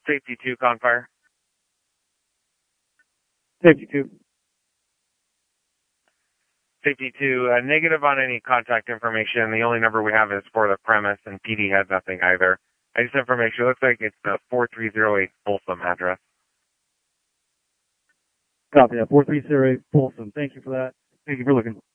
Safety 2, Confire. Safety 2. Safety 2, negative on any contact information. The only number we have is for the premise, and PD has nothing either. I just information. It looks like it's the 4308 Folsom address. Copy that. 4308 Folsom. Thank you for that. Thank you for looking.